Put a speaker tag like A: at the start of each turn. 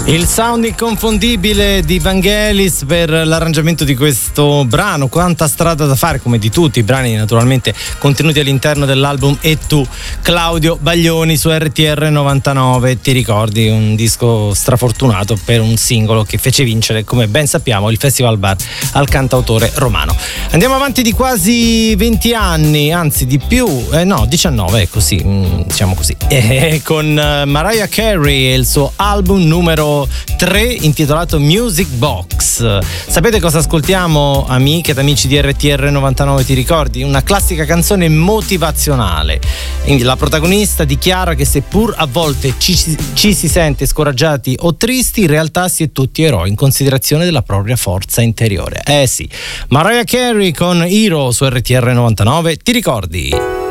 A: Il sound inconfondibile di Vangelis per l'arrangiamento di questo brano. Quanta strada da fare, come di tutti i brani naturalmente contenuti all'interno dell'album E tu, Claudio Baglioni su RTR 99. Ti ricordi, un disco strafortunato per un singolo che fece vincere, come ben sappiamo, il Festival Bar al cantautore romano. Andiamo avanti di quasi 20 anni, anzi di più, 19, così, diciamo così, con Mariah Carey e il suo album numero 3 intitolato Music Box. Sapete cosa ascoltiamo, amiche ed amici di RTR 99? Ti ricordi? Una classica canzone motivazionale. La protagonista dichiara che seppur a volte ci si sente scoraggiati o tristi, in realtà si è tutti eroi in considerazione della propria forza interiore. Sì, Mariah Carey con Hero su RTR 99. Ti ricordi?